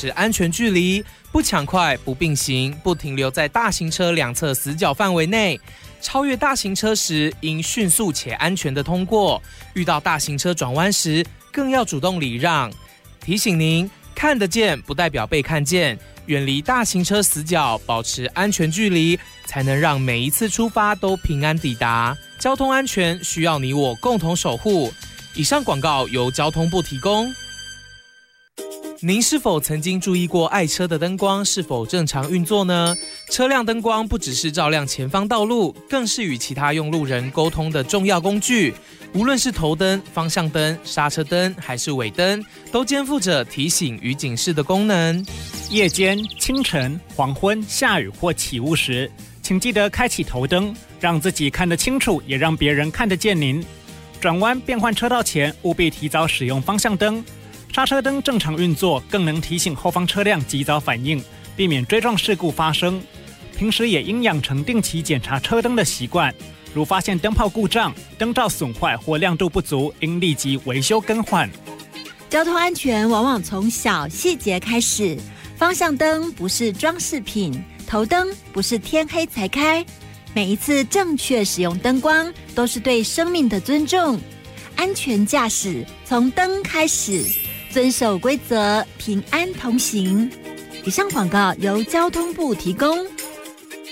持安全距离，不抢快，不并行，不停留在大型车两侧死角范围内。超越大型车时，应迅速且安全地通过；遇到大型车转弯时，更要主动礼让。提醒您，看得见不代表被看见，远离大型车死角，保持安全距离，才能让每一次出发都平安抵达。交通安全需要你我共同守护。以上广告由交通部提供。您是否曾经注意过爱车的灯光是否正常运作呢？车辆灯光不只是照亮前方道路，更是与其他用路人沟通的重要工具。无论是头灯、方向灯、刹车灯还是尾灯，都肩负着提醒与警示的功能。 夜间、清晨、黄昏、下雨或起雾时，请记得开启头灯，让自己看得清楚，也让别人看得见您。转弯变换车道前，务必提早使用方向灯。刹车灯正常运作，更能提醒后方车辆及早反应，避免追撞事故发生。平时也应养成定期检查车灯的习惯，如发现灯泡故障、灯罩损坏或亮度不足，应立即维修更换。 交通安全往往从小细节开始，方向灯不是装饰品，头灯不是天黑才开。每一次正确使用灯光，都是对生命的尊重。安全驾驶从灯开始。遵守规则，平安同行。以上广告由交通部提供。